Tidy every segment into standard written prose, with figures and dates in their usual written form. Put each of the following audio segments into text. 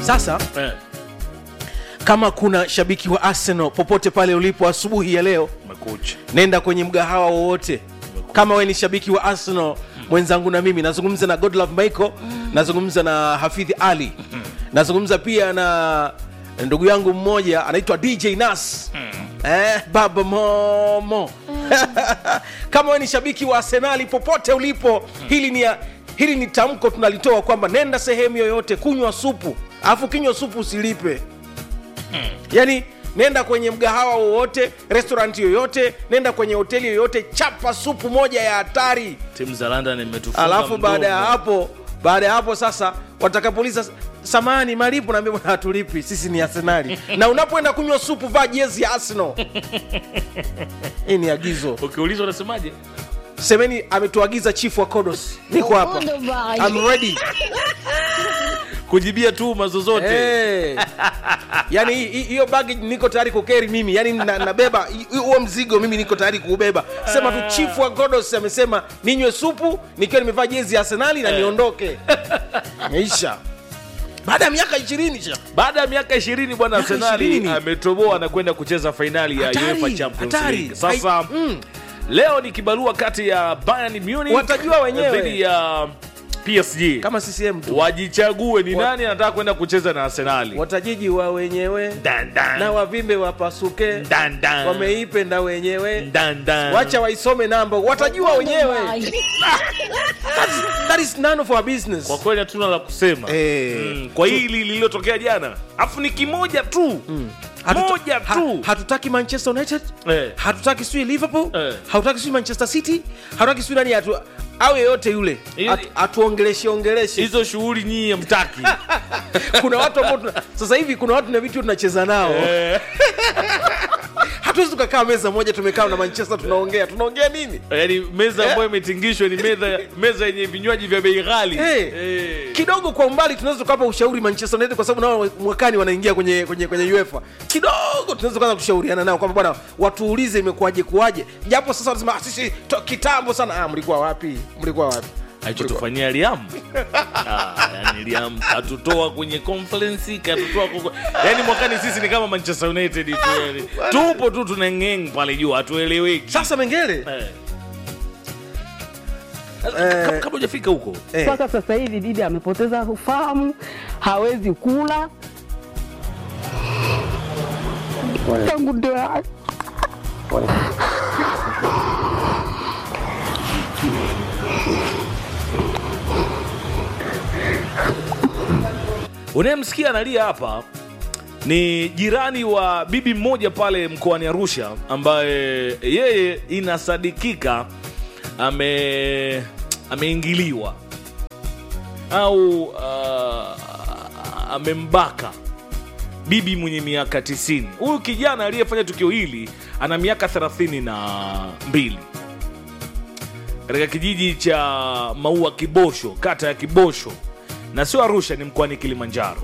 Sasa kama kuna shabiki wa Arsenal popote pale ulipo asubuhi ya leo, nenda kwenye mgahawa wowote. Kama wewe ni shabiki wa Arsenal mwenzangu na mimi, nazungumza na Godlove Michael, nazungumza na Hafidh Ali, nazungumza pia na ndugu yangu mmoja anaitwa DJ Nas, Baba Momo. Kama wewe ni shabiki wa Arsenal popote ulipo, hili ni tamko tunalitoa kwamba nenda sehemu yoyote, kunywa supu, alafu kinywa supu usilipe. Yani nenda kwenye mgahawa wowote, restaurant yoyote, nenda kwenye hoteli yoyote, chapa supu moja ya hatari. Timu za London imetufunga. Alafu baada ya hapo sasa watakapoliza samani malipo, naambia bwana hatulipi, sisi ni Arsenal. Na unapoenda kunywa supu vaa jezi ya Arsenal. Hii ni agizo. Ukiulizwa unasemaje? Semeni ametuagiza chief wa Kodos. Niko hapa. I'm ready. Kujibia tu mazozote. Yani hiyo baggage niko tayari kukeri mimi. Yani nabeba huo mzigo mimi, niko tayari kuubeba. Sema tu chief wa Kodos amesema ninywe supu nikiwa nimevaa jezi ya Arsenal na niondoke. Meisha. Baada ya miaka 20 Baada ya miaka 20 bwana, Arsenal ametoboa na kwenda kucheza finali ya UEFA Champions League. Sasa leo ni kibarua kati ya Bayern Munich, watajua wenyewe, dhidi ya PSG. Kama CCM tu wajichague ni nani anataka kwenda kucheza na Arsenal. Watajiji wa wenyewe na wavimbe wapasuke, wameipenda wenyewe, wacha waisome namba, watajua wenyewe. That is none of our business. Kwa kweli hatuna la kusema kwa hili lililotokea jana. Afu ni kimoja tu. Moja tu. Hatutaki Manchester United, hatutaki sui Liverpool, hatutaki sui Manchester City, hatutaki sui nani awe yote yule. Atuongeleshe hizo shughuli nyinyi hamtaki. Kuna watu ambao sasa hivi kuna watu na vitu tunacheza nao. Hatuwezi tukakaa meza moja tumekaa na Manchester tunaongea nini? Yaani meza ambayo imetingishwa ni meza yenye vinywaji vya bei ghali. Kidogo kwa umbali tunaweza tukapa ushauri Manchester United, kwa sababu nao mwakani wanaingia kwenye UEFA. Kidogo tunaweza kuanza kushauriana nao kwamba bwana watuulize imekuaje. Japo sasa wanasema sisi kitambo sana. Mlikuwa wapi? Alichotufanyia Liam. Yani Liam katutoa kwenye conference, yani mwakani sisi ni kama Manchester United tu yani. Tupo tu tunangeng pale juu, hatueleweki. Sasa Mengele kama hujafika huko. Mpaka sasa hivi bibi amepoteza ufahamu, hawezi kula. Tangu ndoa. Unayemsikia analia hapa ni jirani wa bibi mmoja pale mkoani Arusha, ambaye yeye inasadikika ameingiliwa au amembaka bibi mwenye miaka 90. Huyu kijana aliyefanya tukio hili ana miaka 32 katika kijiji cha Maua Kibosho, kata ya Kibosho, na sio Arusha, ni mkoani Kilimanjaro.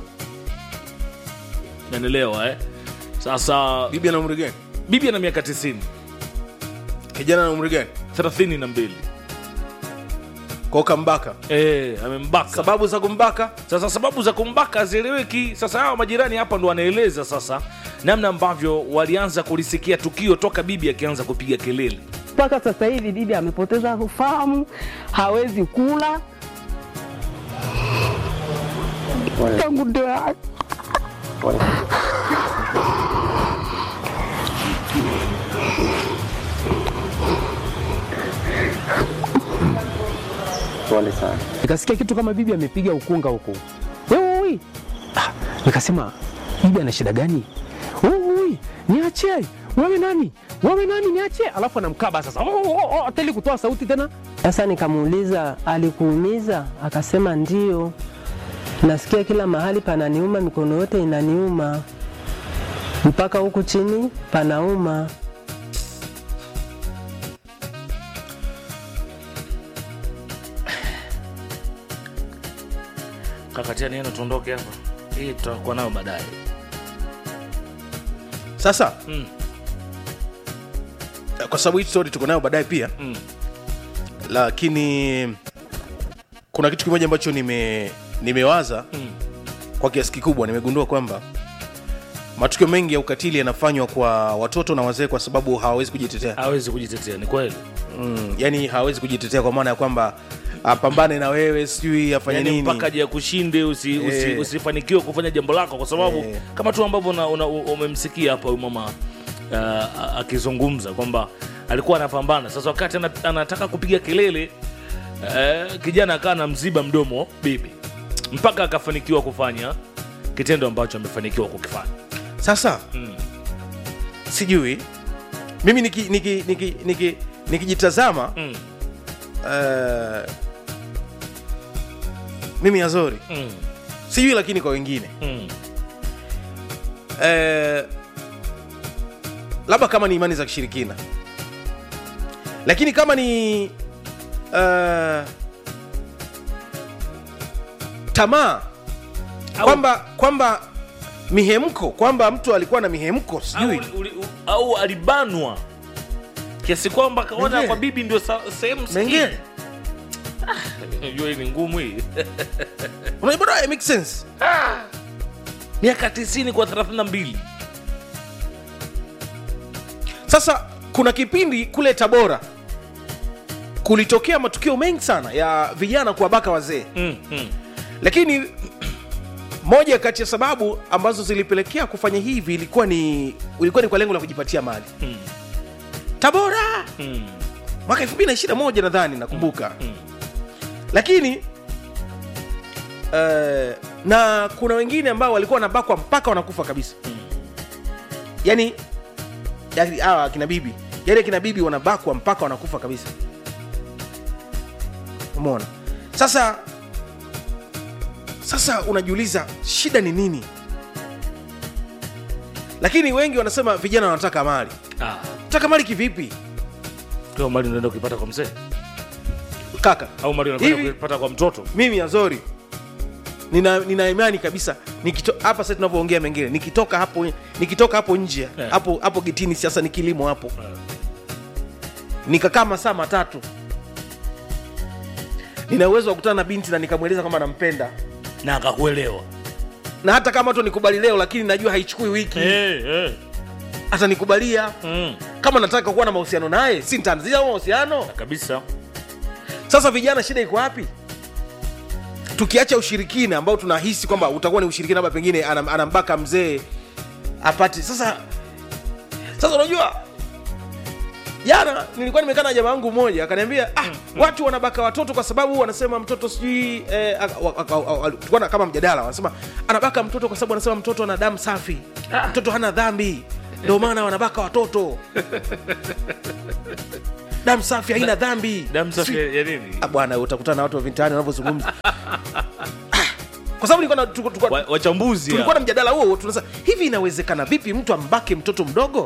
Unaelewa Sasa bibi ana umri gani? Bibi ana miaka 90. Kijana ana umri gani? 32. Kwa kambaka. Amembaka. Sababu za kumbaka? Sasa sababu za kumbaka hazieleweki. Sasa hao majirani hapa ndo wanaeleza sasa namna ambavyo walianza kulisikia tukio toka bibi akianza kupiga kelele. Mpaka sasa hivi bibi amepoteza ufahamu, hawezi kula. Tangu ndoa. Pole sana. Nikasikia kitu kama bibi amepiga ukunga huko. Wewe. Nikasema bibi ana shida gani? Wewe, niache. Wewe nani niache? Alafu anamkaba sasa. Atali kutoa sauti tena. Sasa nikamuuliza alikuumiza? Akasema ndio. Nasikia kila mahali pananiuma, mikono yote inaniuma. Mpaka huku chini panauma. Kakatia neno tuondoke hapa. Hii tutakuwa nayo baadaye. Sasa kwa sababu hii story tuko nayo baadaye pia. Lakini kuna kitu kimoja ambacho nimewaza kwa kiasi kikubwa nimegundua kwamba matukio mengi ya ukatili yanafanywa kwa watoto na wazee kwa sababu hawawezi kujitetea. Hawezi kujitetea, ni kweli. Yani hawezi kujitetea kwa maana ya kwamba apambane na wewe, sijui afanye Yani nini mpaka aje kushinde usifanikiwe kufanya jambo lako kwa sababu kama tu ambavyo umemsikia hapa huyu mama akizungumza kwamba alikuwa anapambana. Sasa wakati anataka kupiga kelele, kijana akawa anamziba mdomo bibi mpaka akafanikiwa kufanya kitendo ambacho amefanikiwa kukifanya. Sasa sijui mimi nikijitazama mimi Azori sijui, lakini kwa wengine labda kama ni imani za kishirikina, lakini kama ni tamaa kwamba mihemko, kwamba mtu alikuwa na mihemko sijui au alibanwa kiasi kwamba kaona kwa bibi ndio sehemu mengine. Unajua ni ngumu hii. Unajua it makes sense. Miaka 90 kwa 32. Sasa kuna kipindi kule Tabora kulitokea matukio mengi sana ya vijana kuwabaka wazee. Lakini moja kati ya sababu ambazo zilipelekea kufanya hivi ilikuwa ni kwa lengo la kujipatia mali. Tabora mwaka 2021 nadhani nakumbuka. Lakini na kuna wengine ambao walikuwa wanabakwa mpaka wanakufa kabisa. Yani hawa kina bibi, yani kina bibi wanabakwa mpaka wanakufa kabisa. Umeona? Sasa unajiuliza shida ni nini? Lakini wengi wanasema vijana wanataka mali. Nataka mali kivipi? Kwa mali unaenda ukipata kwa mzee kaka, au mali unaenda ukipata kwa mtoto. Mimi Azori nina imani kabisa hapa sasa tunavyoongea mengine, nikitoka hapo nje hapo getini, sasa ni kilimo hapo nikakaa masaa 3, nina uwezo wa kukutana na binti na nikamweleza kama nampenda na akakuelewa, na hata kama tu nikubali leo, lakini najua haichukui wiki hata nikubalia. Kama nataka kuwa na mahusiano naye, si nitaanzia mahusiano kabisa. Sasa vijana, shida iko wapi? Tukiacha ushirikina ambao tunahisi kwamba utakuwa ni ushirikina, labda pengine anambaka mzee apate. Sasa unajua, jana nilikuwa nimekaa na jamaa wangu mmoja akaniambia watu wanabaka watoto kwa sababu wanasema mtoto sijui tulikuwa kama mjadala, wanasema anabaka mtoto kwa sababu anasema mtoto ana damu safi, mtoto hana dhambi, ndio maana wanabaka watoto. Damu safi haina dhambi. Damu safi ya nini? Bwana, utakutana na watu wa vintani wanavyozungumza. Kwa sababu nilikuwa wachambuzi tulikuwa na mjadala huo, tunasema hivi inawezekana vipi mtu ambake mtoto mdogo?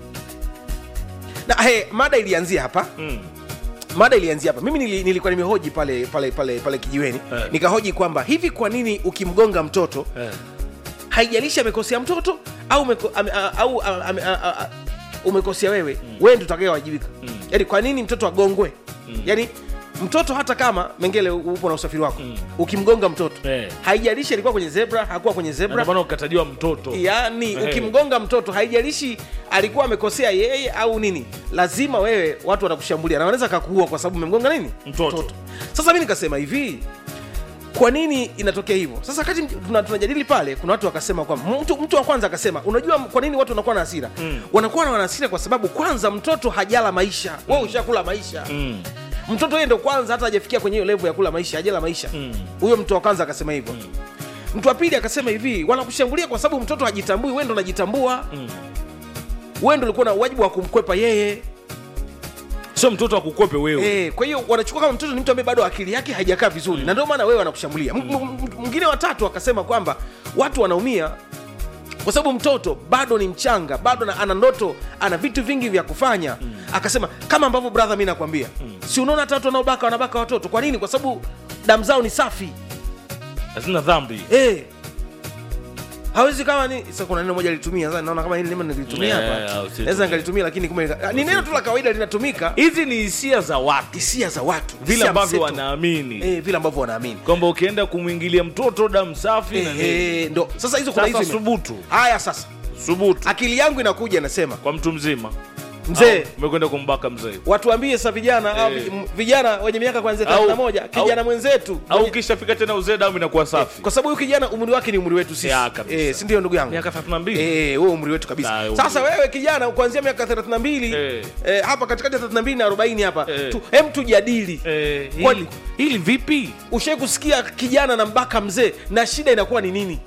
Na mada ilianzia hapa. Mada ilianzia hapa. Mimi nilikuwa nimehoji pale kijiweni. Nikahoji kwamba hivi kwa nini ukimgonga mtoto haijalishi amekosea mtoto au umekosea wewe, wewe ndio utakayewajibika. Yaani kwa nini mtoto agongwe? Yaani mtoto hata kama mengele upo na usafiri wako, ukimgonga mtoto haijalishi alikuwa kwenye zebra, hakuwa kwenye zebra, ndio maana ukatajiwa mtoto. Yaani ukimgonga mtoto haijalishi alikuwa amekosea yeye au nini, lazima wewe watu watakushambulia na wanaweza kukuua kwa sababu umemgonga nini? Mtoto. Sasa mimi nikasema hivi, kwa nini inatokea hivyo? Sasa wakati tunajadili pale, kuna watu wakasema kwamba mtu wa kwanza akasema, unajua kwa nini watu wanakuwa na hasira? Wanakuwa na hasira kwa sababu kwanza mtoto hajala maisha, wewe ushakula maisha. Mtoto yeye ndio kwanza hata hajafikia kwenye hiyo level ya kula maisha, hajala maisha. Huyo mtu wa kwanza akasema hivyo. Mtu wa pili akasema hivi, wanakushambulia kwa sababu mtoto hajitambui, wewe ndio unajitambua. Wewe ndio ulikuwa na wajibu wa kumkwepa yeye, sio mtoto akukwepe wewe. Kwa hiyo wanachukua kama mtoto ni mtu ambaye bado akili yake haijakaa vizuri, na ndio maana wewe wanakushambulia. Mwingine wa tatu akasema kwamba watu wanaumia kwa sababu mtoto bado ni mchanga, bado ana ndoto, ana vitu vingi vya kufanya. Akasema kama ambavyo brother, mimi nakwambia, si unaona hata watu wanabaka watoto. Kwa nini? Kwa sababu damu zao ni safi, hazina dhambi. hawezi kama ni sasa. Kuna neno moja alitumia, sasa naona kama hili neno nilitumia hapa, naweza nikalitumia, lakini kumbe ni neno tu la kawaida linatumika. Hizi ni hisia za watu, hisia za watu, vile ambavyo wanaamini, vile ambavyo wanaamini kwamba ukienda kumwingilia mtoto damu safi na ndo sasa hizo. Kuna hizo subutu. Haya sasa, subutu, akili yangu inakuja nasema, kwa mtu mzima mzee umekwenda kumbaka mzee, watuambie sasa vijana vijana wenye miaka kuanzia 31, kijana mwenzetu, au ukishafika tena uzee damu inakuwa safi, kwa sababu huyu kijana umri wake ni umri wetu sisi, si ndio ndugu yangu? Miaka 32 wewe umri wetu kabisa. Sasa wewe kijana kuanzia miaka 32 hapa katikati ya 32 na 40 hapa tujadili hili vipi? Ushawahi kusikia kijana na mbaka mzee, na shida inakuwa ni nini?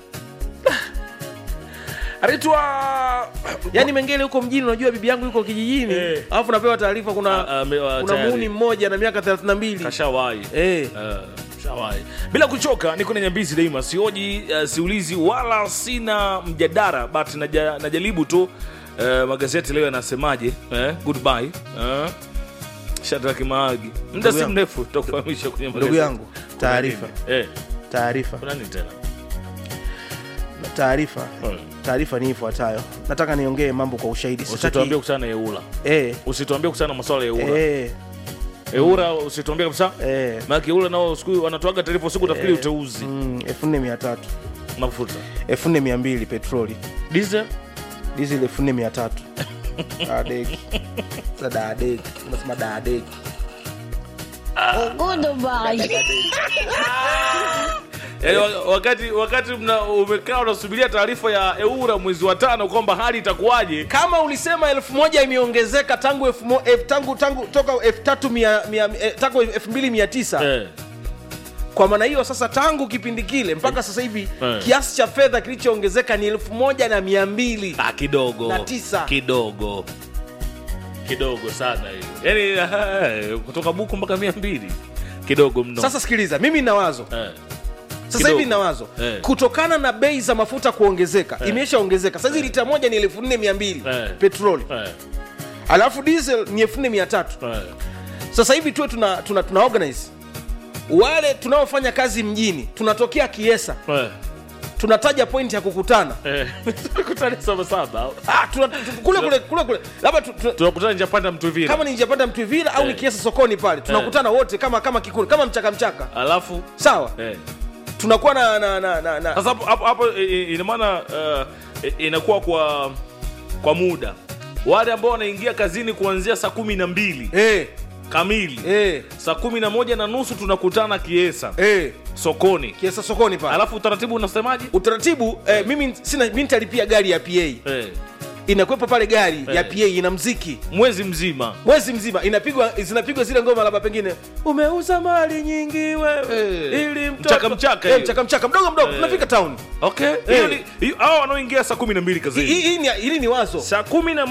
Aritwa yani Mengele huko mjini, unajua bibi yangu yuko kijijini, alafu napewa taarifa kuna muuni mmoja na miaka 32 kashawahi. Shawai. Bila kuchoka niko na Nyambizi daima, sioji siulizi wala sina mjadara, but najaribu tu magazeti leo yanasemaje. Goodbye Shadrack Maagi, muda si mrefu tutakufahamisha kwenye magazeti. Ndugu yangu, taarifa kuna nini tena? Taarifa ni ifuatayo. Nataka niongee mambo kwa ushahidi. Usituambie kusana Eula. Usituambie kusana masuala ya Eula. Eura usituambie kabisa. Maana Eula nao siku wanatoaga taarifa usiku utafikiri uteuzi. 1400 mafuta. 1200 petroli. Diesel 1400. Dadeki. Dadeki. Unasema dadeki. Goodbye. Wakati umekaa unasubiria taarifa ya Eura mwezi wa 5 kwamba hali itakuwaje, kama ulisema 1000 imeongezeka tangu toka 2900 kwa maana hiyo sasa tangu kipindi kile mpaka sasa hivi kiasi cha fedha kilichoongezeka ni 1200. Kidogo na 9. Kidogo sana hiyo, yani kutoka buku mpaka 200 kidogo mno. Sasa sikiliza, mimi nina wazo sasa hivi nina wazo kutokana na bei za mafuta kuongezeka, imeshaongezeka sasa hivi lita moja ni 1400 petroli, alafu diesel ni 1300. Sasa hivi tuwe tuna organize wale tunaofanya kazi mjini, tunatokea Kiesa, tunataja point ya kukutana, kukutana saba kule labda tunakutana Njapanda Mtuvira, kama ni Njapanda Mtuvira au ni Kiesa sokoni pale tunakutana wote kama kikundi, kama mchaka, alafu sawa tunakuwa na sasa hapo ina maana inakuwa kwa muda wale ambao wanaingia kazini kuanzia saa 12 kamili, saa 11:30 tunakutana Kiesa sokoni, Kiesa sokoni pale. Alafu utaratibu unasemaje? Utaratibu mimi nitalipia gari ya PA, inakuwepo pale gari ya PA ina muziki mwezi mzima zinapigwa zile ngoma, labda pengine umeuza mali nyingi wewe ili mchaka mdogo tunafika town. Hiyo hao wanaoingia saa 12 kazini, hili ni wazo. Saa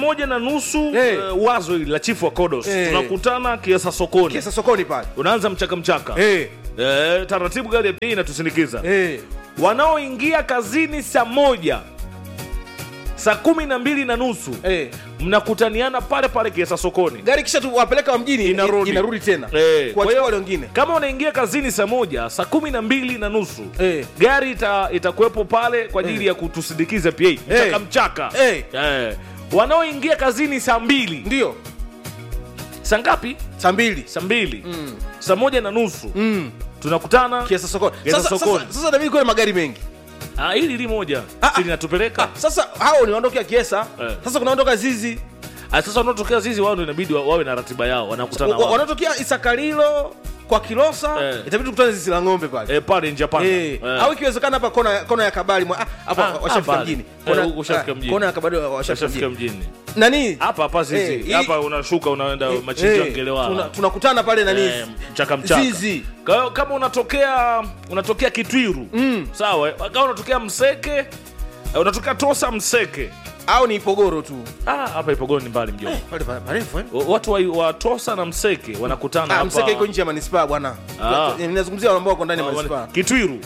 11:30 wazo hili la chifu wa Kodos, tunakutana Kiesa sokoni pale, unaanza mchaka taratibu, gari ya PA inatusindikiza. Wanaoingia kazini saa 1 saa 12:30 mnakutaniana pale Kiesa sokoni, gari kisha tuwapeleka mjini inarudi tena kwa wale wengine. Kama unaingia kazini saa 1 saa 12:30 gari itakuwepo pale kwa ajili ya kutusindikiza PA mchaka. Wanaoingia kazini saa 2 ndio saa ngapi? Saa 2 saa 1:30 tunakutana Kiesa sokoni. Sasa David, kuna magari mengi hili li moja linatupeleka. Sasa hao ni waondokea Kiesa, sasa kunaondoka Zizi. Sasa wanaotokea Zizi wao ndio inabidi wawe na ratiba yao, wanakutana wao. Wanatokea Isakalilo kwa Kilosa, itabidi tukutane Zizi la Ng'ombe pale pale Njapanda, au ikiwezekana hapa kona ya Kabali hapa washafika mjini, kona ya Kabali washafika mjini nani hapa Zizi hapa, unashuka unaenda Machinjio Ngelewa, tunakutana pale nani mchaka Zizi. Kama unatokea Kitwiru sawa, kama unatokea Mseke, unatokea Tosa Mseke au ni Ipogoro tu. Hapa Ipogoro ni mbali mjomba. Pale parefu watu wa Tosa na Mseke wanakutana hapa. Mseke iko nje ya manispaa bwana. Ninazungumzia wale ambao wako ndani ya manispaa. Kitwiru.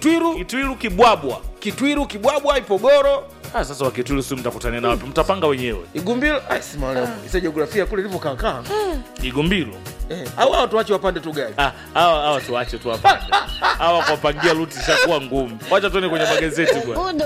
Kitwiru Kibwabwa Ipogoro. Sasa wa Kitwiru si mtakutana na wapi? Mtapanga wenyewe. Igumbilo, simama. Isa jiografia kule ilivyokaa. Igumbilo. Au hao tuache wapande tu gari. Hawa tuache tu hapa. Hawa kwa pangia ruti ishakuwa ngumu. Wacha tuone kwenye magazeti bwana.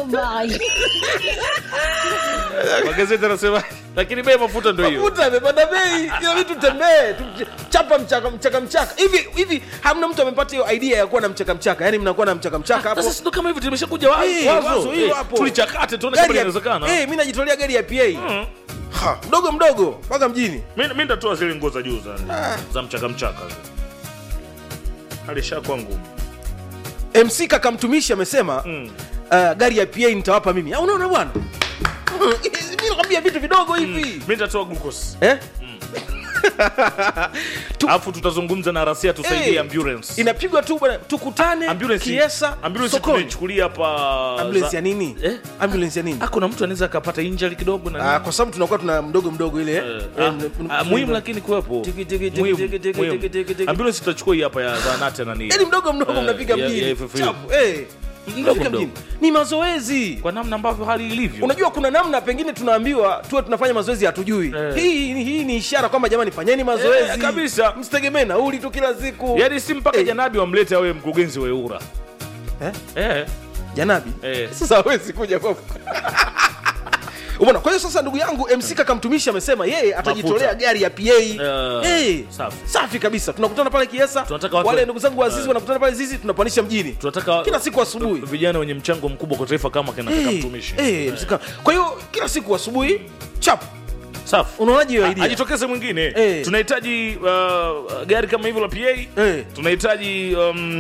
Magazeti yanasema lakini bei mafuta ndio hiyo. Mafuta yamepanda bei. Kila vitu tembee. Chapa mchaka. Hivi hamna mtu amepata hiyo idea ya kuwa na mchaka. Yaani mnakuwa na mchaka hapo. Sasa ndio kama hivi tumeshakuja wazo hiyo hapo. Tulichakate tuone kama inawezekana. Mimi najitolea gari ya PA. Mdogo mpaka mjini. Mimi ndatoa zile nguo za juu za mchaka. Alishakuwa ngumu. MC kaka mtumishi amesema gari ya PA nitawapa mimi. Unaona bwana? Mimi nakwambia vitu vidogo hivi. Mimi nitatoa glucose. Alafu tutazungumza na Rasia tusaidie ambulance. Inapigwa tu bwana, tukutane Kiesa. Ambulance tunachukulia hapa. Ambulance ya nini? Ambulance ya nini? Kuna mtu anaweza akapata injury kidogo na nini? Kwa sababu tunakuwa tuna mdogo ile. Muhimu lakini kuwepo. Ambulance tutachukua hii hapa ya zahanati na nini? Yaani mdogo mnapiga mjini. Mdogo. Ni mazoezi. Kwa namna ambavyo hali ilivyo. Unajua kuna namna pengine tunaambiwa tuwe tunafanya mazoezi hatujui. Hii ni ishara kwamba jamani fanyeni mazoezi. Kabisa. Msitegemee nauli tu kila siku. Yaani si mpaka Janabi wamlete awe mkurugenzi wa EWURA. Janabi? Sasa hawezi kuja kwa. Umeona? Kwa hiyo sasa ndugu yangu MC kaka mtumishi amesema yeye atajitolea gari ya PA. Safi kabisa. Tunakutana pale Kiesa. Wale ndugu zangu wa Azizi wanakutana pale Zizi, tunapanisha mjini. Tunataka kila siku asubuhi vijana wenye mchango mkubwa kwa taifa kama kina kaka mtumishi. Kwa hiyo kila siku asubuhi chap. Safi. Unaonaje hiyo idea? Ajitokeze mwingine. Tunahitaji gari kama hivyo la PA. Tunahitaji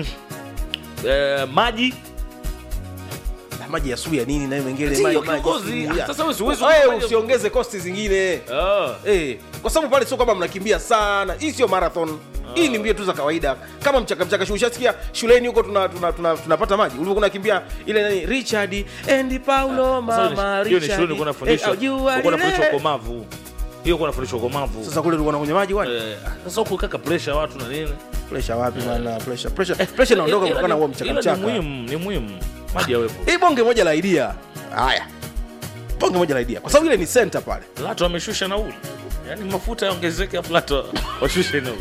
maji ya suya nini na mengine maji. Sasa wewe usiongeze cost zingine. Kwa sababu pale sio kama mnakimbia sana. Hii sio marathon. Hii ni mbio tu za kawaida. Kama mchaka ushasikia shuleni huko tunapata maji. Ulivyokuwa unakimbia ile nani Richard and Paulo mama Richard. Hiyo ni shuleni kuna fundisho. Kuna fundisho komavu. Hiyo kuna fundisho komavu. Sasa kule ulikuwa unakunywa maji wani? Sasa huko kaka pressure watu na nini? Pressure wapi bwana? Pressure inaondoka kutokana na huo mchaka. Ni muhimu. Maji yawepo. Hii bonge moja la idea. Haya. Bonge moja la idea. Kwa sababu ile ni center pale. Lato wameshusha nauli. Yaani mafuta yaongezeke afu Lato washushe nauli.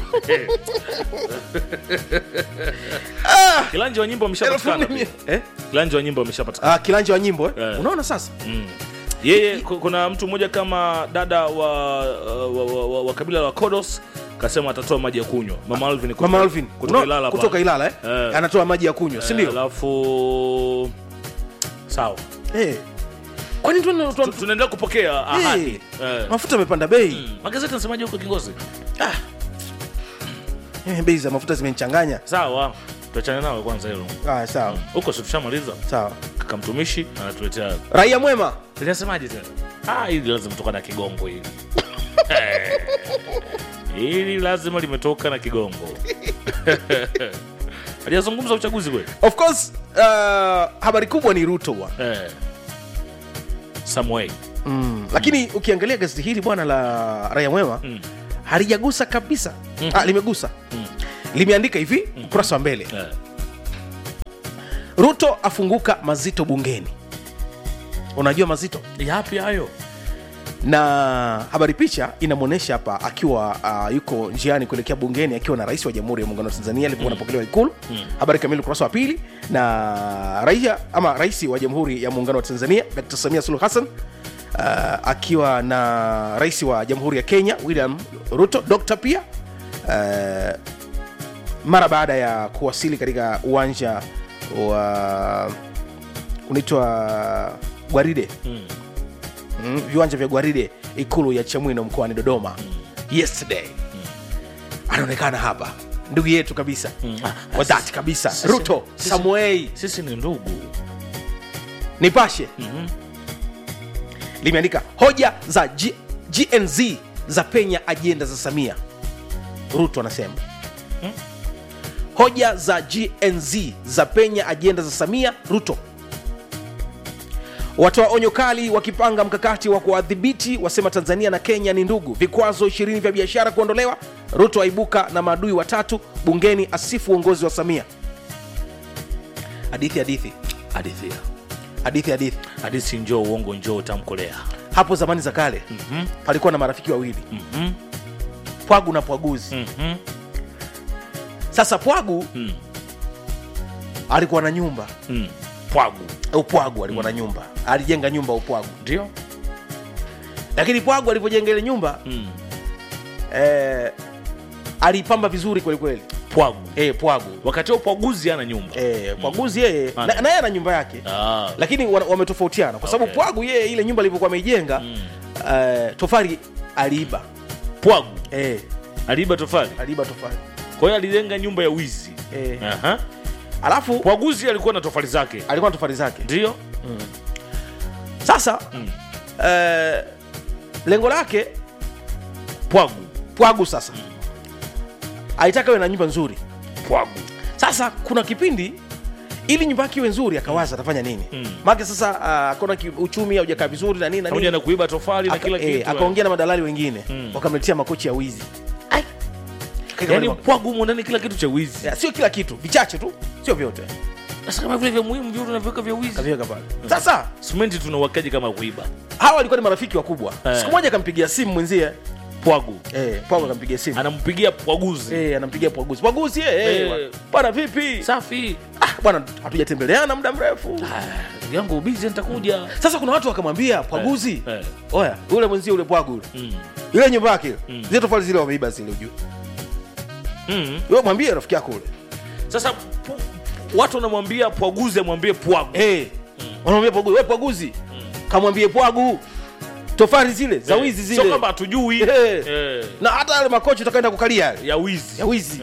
Kilanja wa nyimbo ameshapatikana. Kilanja wa nyimbo ameshapatikana. Kilanja wa nyimbo Unaona sasa? Yeye kuna mtu mmoja kama dada wa kabila la Kodos kasema atatoa maji ya kunywa. Mama Alvin kutoka Ilala anatoa maji ya kunywa, si ndio? Alafu sawa. Kwani tunaendelea kupokea ahadi. Mafuta yamepanda bei. Magazeti yanasemaje huko Kingozi? Bei za mafuta zimenichanganya. Sawa. Tuachane nao kwanza hilo. Sawa. Huko tushamaliza. Sawa. Kaka mtumishi anatuletea Raia Mwema. Tunasemaje tena? Hili lazima kutoka na Kigongo hili. Hili lazima limetoka na Kigongo. Hajazungumza uchaguzi kweli? Of course, habari kubwa ni Ruto bwana. Samuel. Lakini ukiangalia gazeti hili bwana la Raia Mwema halijagusa kabisa. Limegusa. Limeandika hivi ukurasa wa mbele. Ruto afunguka mazito bungeni. Unajua mazito? Yapi hayo? Na habari picha inamuonesha hapa akiwa yuko njiani kuelekea bungeni akiwa na rais wa Jamhuri ya Muungano wa Tanzania alipokuwa anapokelewa Ikulu. Habari kamili ukurasa wa pili. Na rais wa Jamhuri ya Muungano wa Tanzania Dr. Samia Suluhu Hassan akiwa na rais wa Jamhuri ya Kenya William Ruto Dr. pia mara baada ya kuwasili katika uwanja wa unaitwa Gwaride. Viwanja vya Gwaride Ikulu ya Chamwino mkoani Dodoma yesterday. Anaonekana hapa ndugu yetu kabisa. Wa dhati kabisa. Ruto Samuel. Sisi ni ndugu. Nipashe limeandika hoja za GNZ za penya ajenda za Samia. Ruto anasema hoja za GNZ za penya ajenda za Samia. Ruto watoa onyo kali wakipanga mkakati wa kuadhibiti, wasema Tanzania na Kenya ni ndugu. Vikwazo 20 vya biashara kuondolewa. Ruto aibuka na maadui watatu bungeni, asifu uongozi wa Samia. Hadithi njoo uongo njoo tamkolea. Hapo zamani za kale palikuwa na marafiki wawili. Pwagu na Pwaguzi. Sasa Pwagu alikuwa na nyumba Pwagu alikuwa na nyumba, alijenga nyumba Upwagu, ndio. lakini Pwagu alipojenga ile nyumba alipamba vizuri kweli kweli Pwagu. Wakati huo Pwaguzi ana nyumba. Pwaguzi yeye na yeye ana nyumba yake. Lakini wametofautiana kwa sababu Pwagu yeye ile nyumba alivyokuwa ameijenga tofali aliiba. Pwagu aliiba tofali. Kwa hiyo alijenga nyumba ya wizi. Alafu Pwaguzi alikuwa na tofali zake. Ndio. Sasa lengo lake Pwagu sasa alitaka iwe na nyumba nzuri Pwagu. Sasa kuna kipindi ili nyumba yake iwe nzuri akawaza atafanya nini. Maana sasa akona uchumi haujakaa vizuri na nini na pamoja na kuiba tofali na kila kitu. Akaongea na madalali wengine wakamletea makochi ya wizi. Yaani Pwagu ndani kila kitu cha wizi. Sio kila kitu, vichache tu, sio vyote. Sasa kama vile vya muhimu vyote tunaweka vya wizi. Kaviweka pale. Sasa simenti tunawakaje kama kuiba? Hawa walikuwa ni marafiki wakubwa. Siku moja akampigia simu mwenzie Pwagu. Pwagu akampigia simu. Anampigia Pwaguzi. Anampigia Pwaguzi. Pwaguzi bwana vipi? Safi. Bwana hatujatembeleana muda mrefu. Yangu busy nitakuja. Sasa kuna watu wakamwambia Pwaguzi. Oya, yule mwenzie yule Pwagu yule. Yule nyumba yake. Zile tofali zile wameiba zile ujue. Wewe mwambie rafiki yako yule. Sasa watu wanamwambia Pwaguzi amwambie Pwagu. Wanamwambia Pwagu, wewe Pwaguzi. Kamwambie Pwagu. Tofali zile za wizi zile. Sio kama hatujui. Na hata yale makochi utakaenda kukalia yale ya wizi.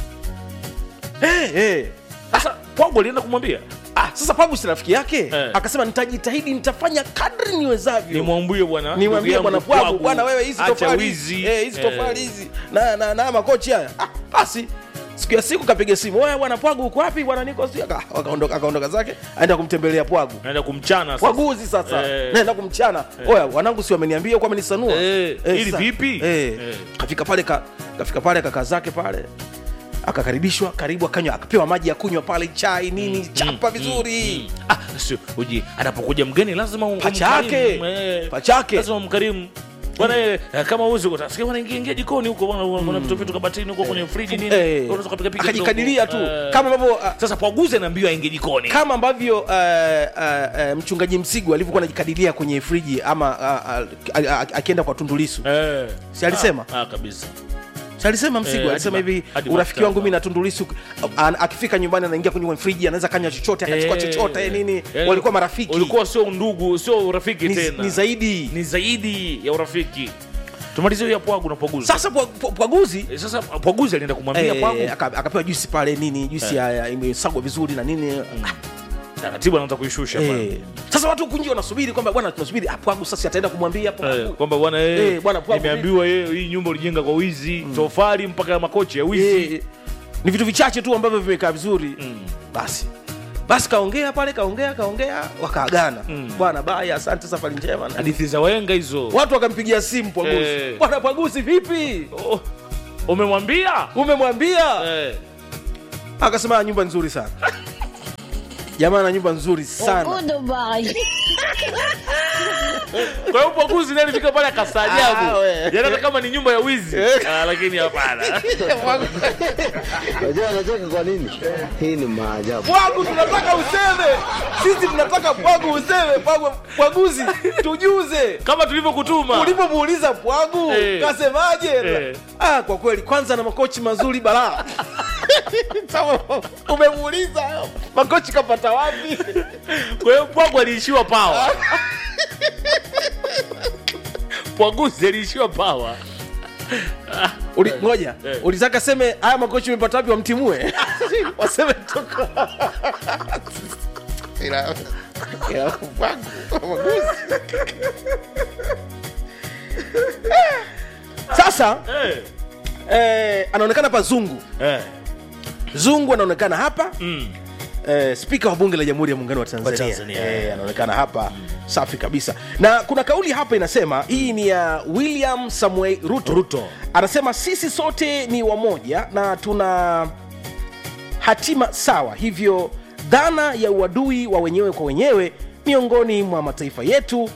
Sasa Pwagu alienda kumwambia. Sasa Pwagu si rafiki yake. Akasema nitajitahidi, nitafanya kadri niwezavyo. Nimwambie bwana Pwagu, bwana wewe hizi tofali hizi tofali hizi na makochi haya. Basi siku ya siku kapiga simu, wewe bwana Pwagu uko wapi bwana? Niko sio. Akaondoka zake aenda kumtembelea Pwagu. Naenda kumchana sasa. Pwaguzi sasa. Naenda kumchana. Oya wanangu si wameniambia kwa amenisanua. Ili vipi? Kafika pale kaka zake pale. Akakaribishwa, karibu akanywa, akapewa maji ya kunywa pale, chai nini, chapa vizuri. Sio uji anapokuja mgeni lazima umkarimu. Lazima umkarimu. Bwana kama uzi utasikia wanaingia jikoni huko bwana vitu kabatini huko kwenye friji nini unaweza kupiga piga akajikadiria tu kama ambavyo sasa Pwaguzi anaambiwa aingie jikoni kama ambavyo mchungaji Msigu alivyokuwa anajikadiria kwenye friji ama akienda kwa Tundu Lissu. Si alisema kabisa. Alisema Msigu alisema hivi urafiki wangu mimi na Tundu Lissu akifika nyumbani anaingia kwenye friji anaweza kanya chochote akachukua chochote nini. Walikuwa marafiki. Walikuwa sio ndugu, sio urafiki tena. Ni zaidi ya urafiki. Tumalizie hiyo Pwagu na Pwaguzi. Sasa Pwaguzi Pwaguzi alienda kumwambia Pwagu akapewa juisi pale nini, juisi imesagwa vizuri na nini. Taratibu anaanza kuishusha pale. Sasa watu kunje wanasubiri kwamba bwana tunasubiri Pwagu sasa ataenda kumwambia Pwagu kwamba bwana nimeambiwa hii nyumba ulijenga kwa wizi, tofali mpaka makochi ya wizi. Ni vitu vichache tu ambavyo vimekaa vizuri. Basi kaongea pale wakaagana. Bwana baya asante safari njema. Hadithi za wahenga hizo. Watu wakampigia simu Pwaguzi. Bwana Pwaguzi vipi? Umemwambia? Akasema nyumba nzuri sana. Jamaa na nyumba nzuri sana. Kwa hiyo Pwaguzi naye alifika pale akastaajabu. Yaani kama ni nyumba ya wizi. Lakini hapana. Unajua anacheka kwa nini? Hii ni maajabu. Pwagu tunataka useme. Sisi tunataka Pwagu useme. Pwaguzi tujuze. Kama tulivyokutuma. Ulipomuuliza Pwagu kasemaje? Kwa kweli kwanza na makochi mazuri balaa. Umemuuliza makochi kapata wapi? Kwa hiyo Pwagu aliishiwa power. Pwaguzi aliishiwa power. Ngoja, ulitaka seme haya makochi umepata wapi wamtimue? Waseme toka. Ila Pwaguzi. Sasa anaonekana pa Zungu. Zungu anaonekana hapa. Spika wa bunge la Jamhuri ya Muungano wa Tanzania. Anaonekana hapa. Safi kabisa. Na kuna kauli hapa inasema, hii ni ya William Samuel Ruto. Anasema sisi sote ni wamoja na tuna hatima sawa. Hivyo dhana ya uadui wa wenyewe kwa wenyewe miongoni mwa mataifa yetu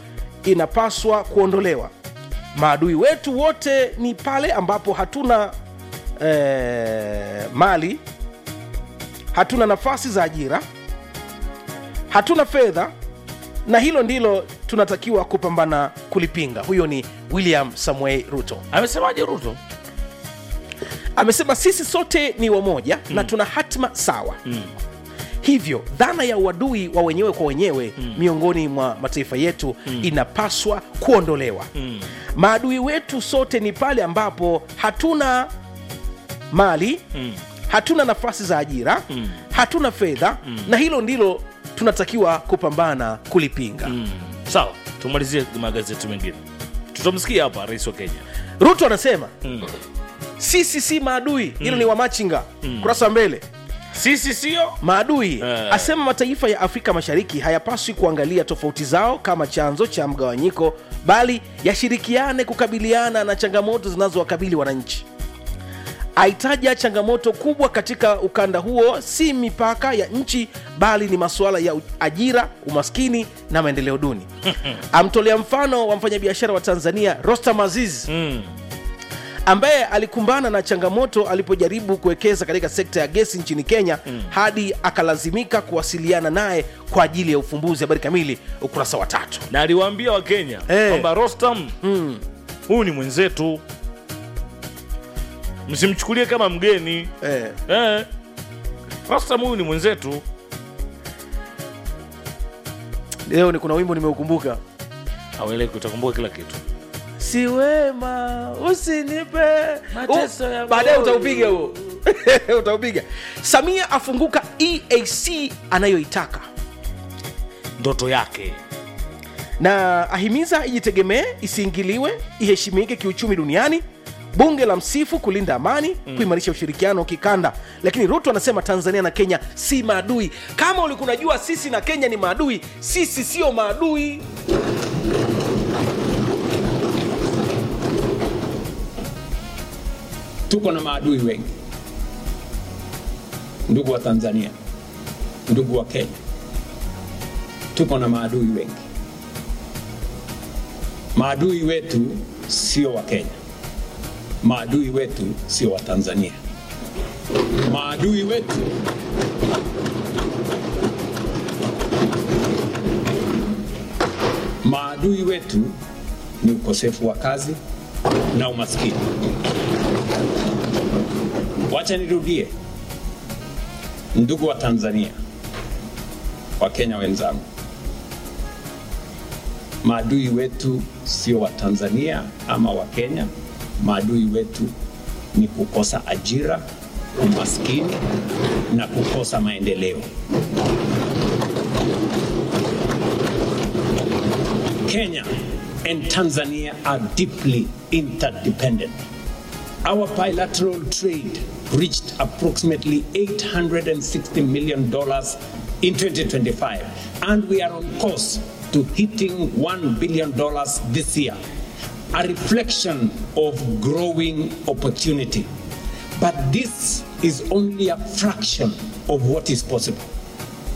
inapaswa kuondolewa. Maadui wetu wote ni pale ambapo hatuna mali, hatuna nafasi za ajira, hatuna fedha, na hilo ndilo tunatakiwa kupambana kulipinga. Huyo ni William Samuel Ruto. Amesemaje Ruto? Amesema sisi sote ni wamoja na tuna hatima sawa. Hivyo dhana ya uadui wa wenyewe kwa wenyewe miongoni mwa mataifa yetu inapaswa kuondolewa. Maadui wetu sote ni pale ambapo hatuna mali, hatuna nafasi za ajira, hatuna fedha, na hilo ndilo tunatakiwa kupambana kulipinga. Sawa, tumalizie magazeti mengine. Tutamsikia hapa rais wa Kenya. Ruto anasema sisi si maadui, hilo ni wamachinga. Kurasa mbele, Sisi sio maadui. Asema mataifa ya Afrika Mashariki hayapaswi kuangalia tofauti zao kama chanzo cha mgawanyiko, bali yashirikiane kukabiliana na changamoto zinazowakabili wananchi. Aitaja changamoto kubwa katika ukanda huo si mipaka ya nchi, bali ni masuala ya ajira, umaskini na maendeleo duni. Amtolea mfano wa mfanyabiashara wa Tanzania Rostam Aziz ambaye alikumbana na changamoto alipojaribu kuwekeza katika sekta ya gesi nchini Kenya hadi akalazimika kuwasiliana naye kwa ajili ya ufumbuzi. Habari kamili ukurasa wa 3. na aliwaambia Wakenya kwamba Rostam huyu ni mwenzetu, msimchukulie kama mgeni. Rostam huyu ni mwenzetu. Leo ni kuna wimbo nimeukumbuka, Haweleki, utakumbuka kila kitu. si wema usinipe Mateso ya baadaye moyo. utaupiga huo. Utaupiga. Samia afunguka EAC anayoitaka Ndoto yake. na ahimiza ijitegemee, isiingiliwe, iheshimike kiuchumi duniani. Bunge la msifu kulinda amani, kuimarisha ushirikiano kikanda. Lakini Ruto anasema Tanzania na Kenya si maadui. Kama ulikuwa unajua sisi na Kenya ni maadui, sisi sio maadui. Tuko na maadui wengi, ndugu wa Tanzania, ndugu wa Kenya, tuko na maadui wengi. Maadui wetu sio wa Kenya, maadui wetu sio wa Tanzania. Maadui wetu ni ukosefu wa kazi na umaskini. Wacha nirudie, ndugu wa Tanzania, wa Kenya wenzangu, maadui wetu sio wa Tanzania ama wa Kenya. Maadui wetu ni kukosa ajira, umaskini na kukosa maendeleo. Kenya and Tanzania are deeply interdependent. Our bilateral trade reached approximately $860 million in 2025, and we are on course to hitting $1 billion this year, a reflection of growing opportunity. But this is only a fraction of what is possible.